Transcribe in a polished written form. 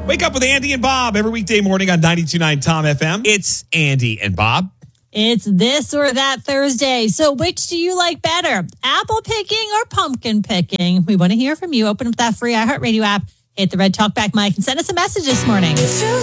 Wake up with Andy and Bob every weekday morning on 92.9 Tom FM. It's Andy and Bob. It's this or that Thursday. So which do you like better? Apple picking or pumpkin picking? We want to hear from you. Open up that free iHeartRadio app, hit the red talkback mic, and send us a message this morning.